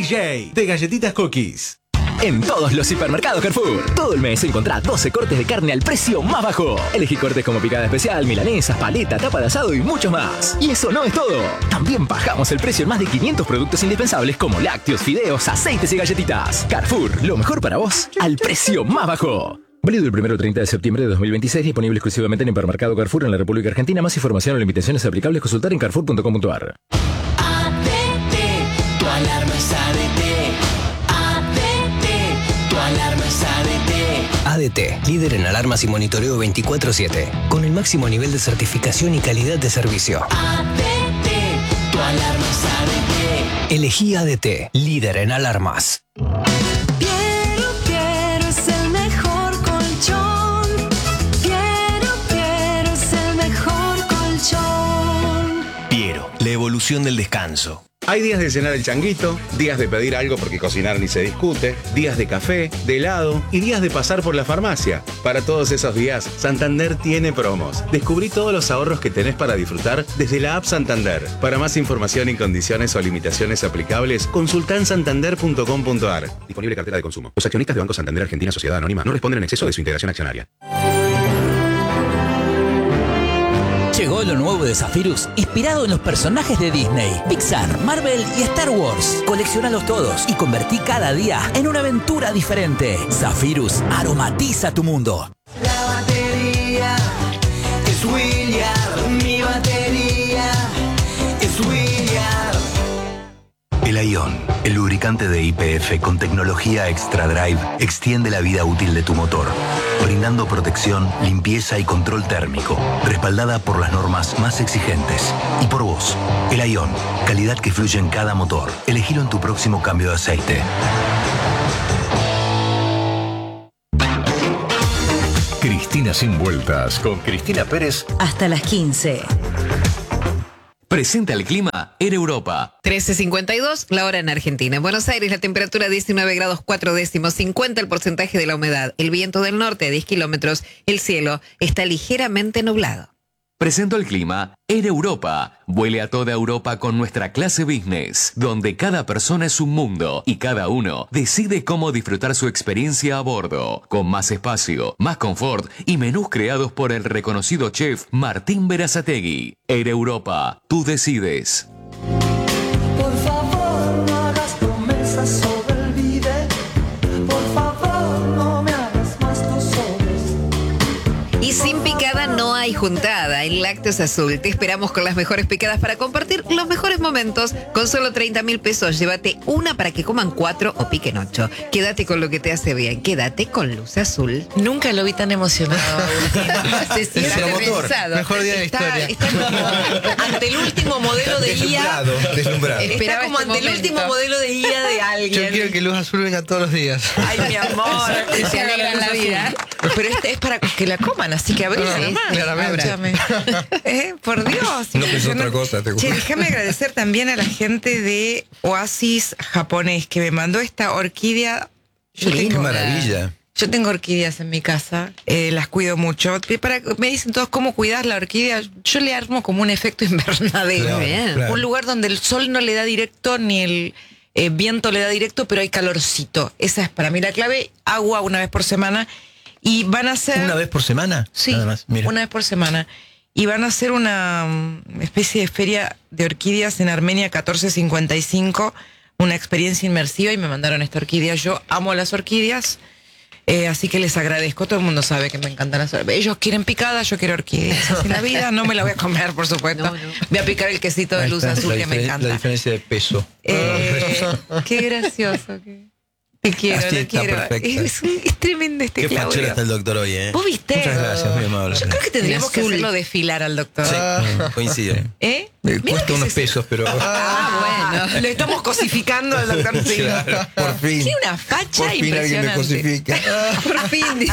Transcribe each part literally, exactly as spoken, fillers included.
J de Galletitas Cookies. En todos los hipermercados Carrefour, todo el mes encontrá doce cortes de carne al precio más bajo. Elegí cortes como picada especial, milanesas, paleta, tapa de asado y muchos más. Y eso no es todo. También bajamos el precio en más de quinientos productos indispensables como lácteos, fideos, aceites y galletitas. Carrefour, lo mejor para vos, al precio más bajo. Válido el primero al treinta de septiembre de dos mil veintiséis, disponible exclusivamente en Hipermercado Carrefour en la República Argentina. Más información o limitaciones aplicables, consultar en carrefour punto com punto a r. A D T, tu alarma es A D T. Alarma es A D T. A D T, líder en alarmas y monitoreo veinticuatro siete, con el máximo nivel de certificación y calidad de servicio. A D T, tu alarma es A D T. Elegí A D T, líder en alarmas. Piero, Piero es el mejor colchón. Piero, Piero es el mejor colchón. Piero, la evolución del descanso. Hay días de cenar el changuito, días de pedir algo porque cocinar ni se discute, días de café, de helado y días de pasar por la farmacia. Para todos esos días, Santander tiene promos. Descubrí todos los ahorros que tenés para disfrutar desde la app Santander. Para más información y condiciones o limitaciones aplicables, consultá en santander punto com punto a r. Disponible cartera de consumo. Los accionistas de Banco Santander Argentina Sociedad Anónima no responden en exceso de su integración accionaria. Llegó lo nuevo de Zephyrus, inspirado en los personajes de Disney, Pixar, Marvel y Star Wars. Coleccionalos todos y convertí cada día en una aventura diferente. Zephyrus aromatiza tu mundo. La batería es William, mi batería es William. El Ion, el lubricante de Y P F con tecnología Extra Drive, extiende la vida útil de tu motor, brindando protección, limpieza y control térmico, respaldada por las normas más exigentes. Y por vos, el Ion, calidad que fluye en cada motor. Elegilo en tu próximo cambio de aceite. Cristina Sin Vueltas, con Cristina Pérez. Hasta las quince. Presenta el clima en Europa. trece cincuenta y dos, la hora en Argentina. En Buenos Aires, la temperatura diecinueve grados cuatro décimos, cincuenta el porcentaje de la humedad. El viento del norte a diez kilómetros. El cielo está ligeramente nublado. Presento el clima en Europa. Vuele a toda Europa con nuestra clase business, donde cada persona es un mundo y cada uno decide cómo disfrutar su experiencia a bordo, con más espacio, más confort y menús creados por el reconocido chef Martín Berazategui. Air Europa, tú decides. Por favor, no hagas promesas sobre el bidet. Por favor, no me hagas más tus ojos. Y sin picada no hay juntada. En Lácteos Azul te esperamos con las mejores picadas para compartir los mejores momentos. Con solo treinta mil pesos, llévate una para que coman cuatro o piquen ocho. Quédate con lo que te hace bien. Quédate con Luz Azul. Nunca lo vi tan emocionado. Se siente pensado. Mejor día de la historia. Está como ante el último modelo de I A. Deslumbrado, deslumbrado. Está como este ante el momento. último modelo de I A de alguien. Yo quiero que Luz Azul venga todos los días. Ay, mi amor. Se alegra la vida. Pero este es para que la coman, así que abrí. Sí, claramente. Escúchame. Eh, por Dios. No mira, pensé yo otra cosa, te Che, juro. déjame agradecer también a la gente de Oasis japonés que me mandó esta orquídea. Yo Qué tengo- maravilla. Yo tengo orquídeas en mi casa, eh, las cuido mucho. Para, me dicen todos cómo cuidar la orquídea. Yo le armo como un efecto invernadero. Claro, bien. claro. Un lugar donde el sol no le da directo ni el eh, viento le da directo, pero hay calorcito. Esa es para mí la clave. Agua una vez por semana. Y van a hacer... ¿Una vez por semana? Sí, Nada más, mira. una vez por semana. Y van a hacer una mm, especie de feria de orquídeas en Armenia catorce cincuenta y cinco, una experiencia inmersiva, y me mandaron esta orquídea. Yo amo las orquídeas, eh, así que les agradezco. Todo el mundo sabe que me encantan las orquídeas. Ellos quieren picada, yo quiero orquídeas. Así la vida, no me la voy a comer, por supuesto. No, no. Voy a picar el quesito de Ahí luz está, azul la que me diferen- encanta. La diferencia de peso. Eh, qué gracioso. que- Te quiero, Así te está quiero. perfecta. Es, un- es tremendo este Qué Claudio. fachera está el doctor hoy, ¿eh? ¿Vos viste? Muchas gracias, muy amable. Yo creo que tendríamos que azul. hacerlo desfilar al doctor. Sí, coincide. ¿Eh? Me Mira cuesta que unos se- pesos, pero... Ah, bueno. Lo estamos cosificando al doctor. Sí. Claro, por fin. Tiene una facha Por fin alguien me impresionante. cosifica. Por fin, dice.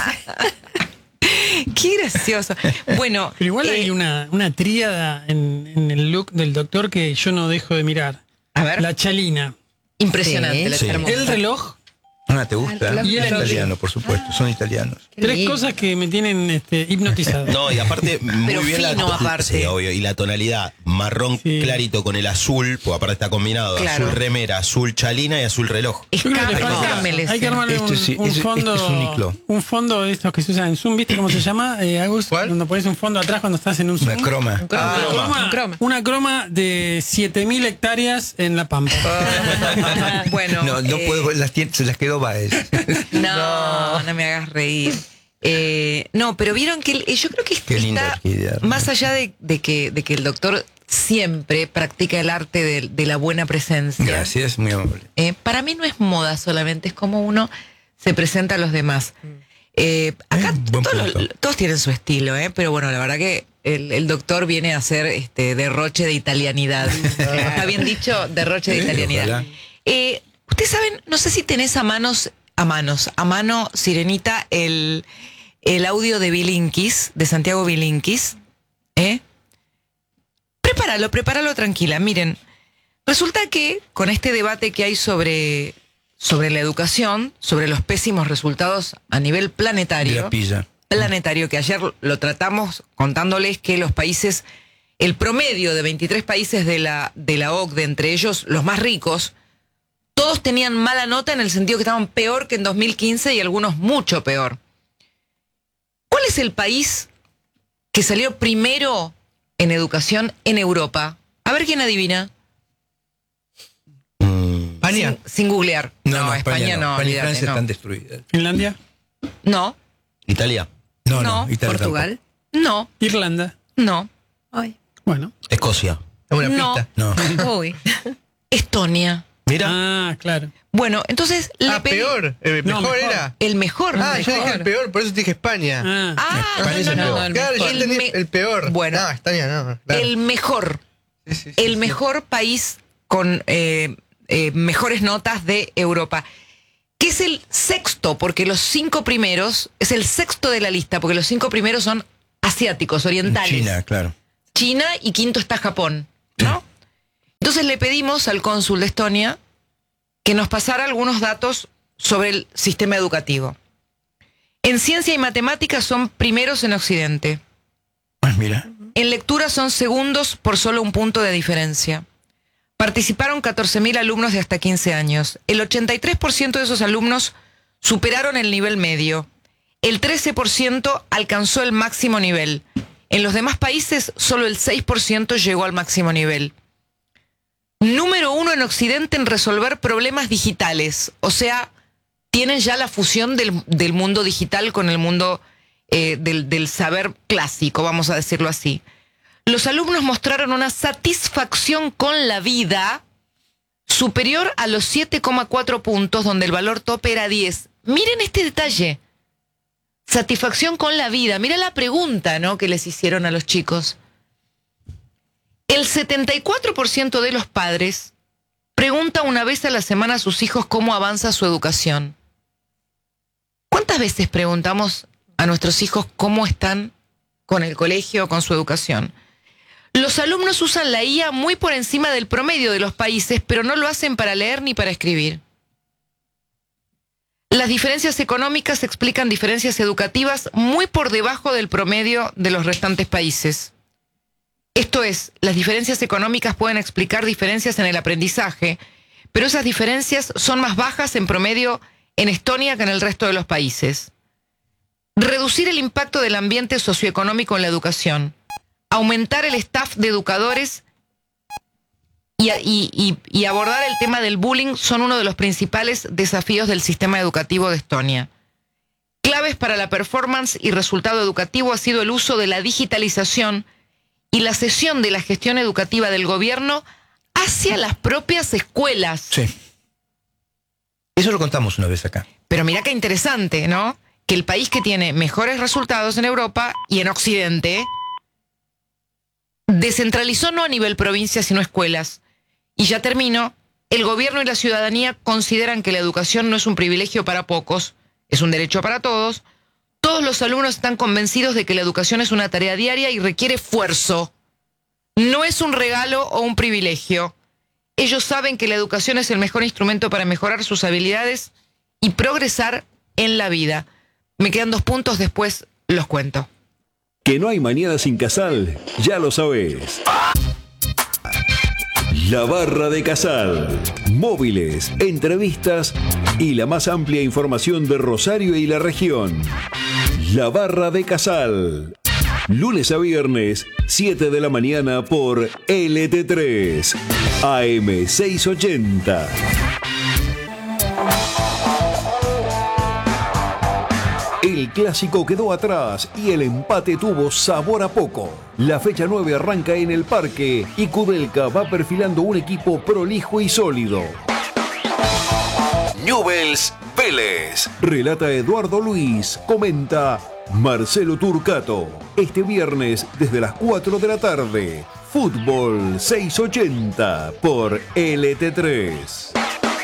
Qué gracioso. Bueno, Pero igual eh, hay una, una tríada en, en el look del doctor que yo no dejo de mirar. A ver. La chalina, impresionante. Sí. la Sí. hermosa. el reloj Ah, ¿te gusta? Al club Y de es la italiano, por supuesto, son italianos. Tres cosas que me tienen este, hipnotizado. No, y aparte, muy Pero bien fino, la aparte. Sí, obvio. Y la tonalidad marrón clarito con el azul, pues aparte está combinado. Claro. Azul remera, azul chalina y azul reloj. Yo creo que le falta- hay que armarle un, Esto sí, un es- fondo, esto es un iclo. un fondo de estos que se usan en Zoom, ¿viste cómo se llama, eh, Agus? Cuando pones un fondo atrás cuando estás en un Zoom. Una croma. Un croma. Ah, Una croma. Un croma. Una croma de siete mil hectáreas en La Pampa. Bueno, No, no eh, puedo, las tien- se las quedó Baez. No, no me hagas reír. Eh, no, pero vieron que el- yo creo que Qué linda está, orquídea. más allá de, de que, de que el doctor siempre practica el arte de, de la buena presencia. Gracias, muy amable. Eh, para mí no es moda solamente, es como uno se presenta a los demás. Eh, acá buen todos, punto. los- todos tienen su estilo, ¿eh? Pero bueno, la verdad que el, el doctor viene a hacer este derroche de italianidad. Está bien dicho, derroche de Sí, italianidad. ojalá. Eh, Ustedes saben, no sé si tenés a manos, a manos, a mano, Sirenita, el, el audio de Bilinkis, de Santiago Bilinkis. ¿Eh? Prepáralo, prepáralo tranquila. Miren, resulta que con este debate que hay sobre, sobre la educación, sobre los pésimos resultados a nivel De planetario, la pilla. planetario, que ayer lo tratamos contándoles que los países, el promedio de veintitrés países de la, de la O C D E, entre ellos los más ricos, todos tenían mala nota en el sentido que estaban peor que en dos mil quince y algunos mucho peor. ¿Cuál es el país que salió primero en educación en Europa? A ver quién adivina. España. Sin, sin googlear. No, España, no. España y olvídate, Francia no. están destruidas. Finlandia, No, Italia. No, no, No, Italia Portugal. no, Irlanda. no, Ay. Bueno. tampoco. Escocia. Una no. pista. No. Uy. Estonia. Mira. Ah, claro. Bueno, entonces le Ah, pedí- peor. El No, mejor, mejor. era. El mejor. Ah, yo mejor. dije el peor, por eso te dije España. Ah, Ah, España es no, el no, peor. no, el Claro, yo mejor. entendí Me- el peor. Bueno. No, España no. Claro. El mejor. Sí, sí, sí, el sí. mejor país con eh, eh, mejores notas de Europa. Que es el sexto, porque los cinco primeros, es el sexto de la lista, porque los cinco primeros son asiáticos, orientales. China, claro. China y quinto está Japón, ¿no? Entonces le pedimos al cónsul de Estonia que nos pasara algunos datos sobre el sistema educativo. En ciencia y matemáticas son primeros en Occidente. Ah, mira. En lectura son segundos por solo un punto de diferencia. Participaron catorce mil alumnos de hasta quince años. El ochenta y tres por ciento de esos alumnos superaron el nivel medio. El trece por ciento alcanzó el máximo nivel. En los demás países, solo el seis por ciento llegó al máximo nivel. Número uno en Occidente en resolver problemas digitales. O sea, tienen ya la fusión del, del mundo digital con el mundo eh, del, del saber clásico, vamos a decirlo así. Los alumnos mostraron una satisfacción con la vida superior a los siete coma cuatro puntos, donde el valor tope era diez. Miren este detalle. Satisfacción con la vida. Mira la pregunta, ¿no?, que les hicieron a los chicos. El setenta y cuatro por ciento de los padres pregunta una vez a la semana a sus hijos cómo avanza su educación. ¿Cuántas veces preguntamos a nuestros hijos cómo están con el colegio o con su educación? Los alumnos usan la I A muy por encima del promedio de los países, pero no lo hacen para leer ni para escribir. Las diferencias económicas explican diferencias educativas muy por debajo del promedio de los restantes países. Esto es, las diferencias económicas pueden explicar diferencias en el aprendizaje, pero esas diferencias son más bajas en promedio en Estonia que en el resto de los países. Reducir el impacto del ambiente socioeconómico en la educación. Aumentar el staff de educadores y, y, y, y abordar el tema del bullying son uno de los principales desafíos del sistema educativo de Estonia. Claves para la performance y resultado educativo ha sido el uso de la digitalización y la cesión de la gestión educativa del gobierno hacia las propias escuelas. Sí. Eso lo contamos una vez acá. Pero mira qué interesante, ¿no? Que el país que tiene mejores resultados en Europa y en Occidente descentralizó no a nivel provincia, sino escuelas. Y ya termino, el gobierno y la ciudadanía consideran que la educación no es un privilegio para pocos, es un derecho para todos. Todos los alumnos están convencidos de que la educación es una tarea diaria y requiere esfuerzo. No es un regalo o un privilegio. Ellos saben que la educación es el mejor instrumento para mejorar sus habilidades y progresar en la vida. Me quedan dos puntos, después los cuento. Que no hay mañana sin Casal, ya lo sabés. La Barra de Casal. Móviles, entrevistas y la más amplia información de Rosario y la región. La Barra de Casal. Lunes a viernes, siete de la mañana por L T tres, A M seiscientos ochenta. El clásico quedó atrás y el empate tuvo sabor a poco. La fecha nueve arranca en el Parque y Kudelka va perfilando un equipo prolijo y sólido. Newell's Vélez. Relata Eduardo Luis. Comenta Marcelo Turcato. Este viernes desde las cuatro de la tarde. Fútbol seiscientos ochenta por L T tres.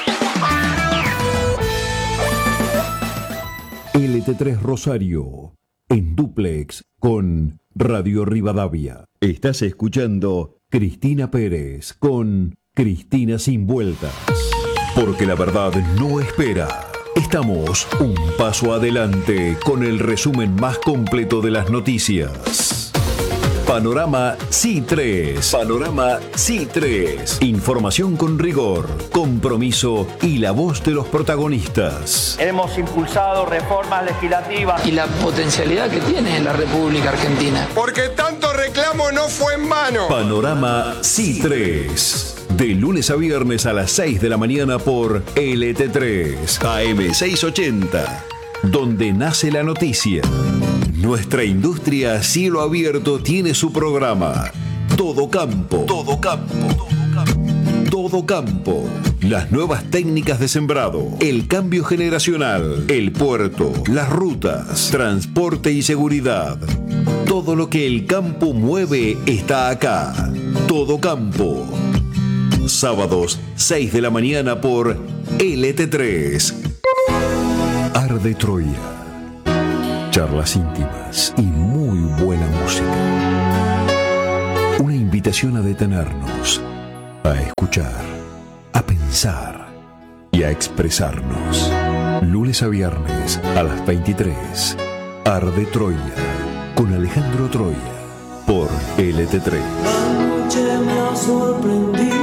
L T tres Rosario, en dúplex con Radio Rivadavia. Estás escuchando Cristina Pérez con Cristina Sin Vueltas. Porque la verdad no espera. Estamos un paso adelante con el resumen más completo de las noticias. Panorama C I tres. Panorama C I tres. Información con rigor, compromiso y la voz de los protagonistas. Hemos impulsado reformas legislativas. Y la potencialidad que tiene la República Argentina. Porque tanto reclamo no fue en vano. Panorama C I tres. De lunes a viernes a las seis de la mañana por L T tres, A M seiscientos ochenta. Donde nace la noticia. Nuestra industria a cielo abierto tiene su programa. Todo campo. Todo campo. Todo campo. Las nuevas técnicas de sembrado, el cambio generacional, el puerto, las rutas, transporte y seguridad. Todo lo que el campo mueve está acá. Todo campo. Sábados, seis de la mañana por L T tres. Arde Troya. Charlas íntimas y muy buena música. Una invitación a detenernos, a escuchar, a pensar y a expresarnos. Lunes a viernes a las veintitrés. Arde Troya con Alejandro Troya por L T tres. Anoche me ha sorprendido.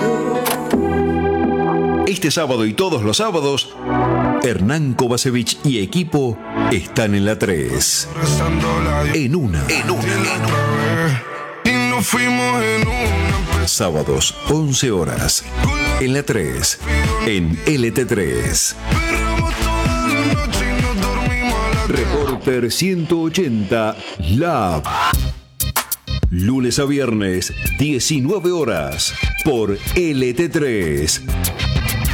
Este sábado y todos los sábados, Hernán Kovacevic y equipo están en la tres. En una. En una. En una. Y nos fuimos en una. Sábados, once horas. En la tres. En L T tres. Reporter ciento ochenta Lab. Lunes a viernes, diecinueve horas. Por L T tres.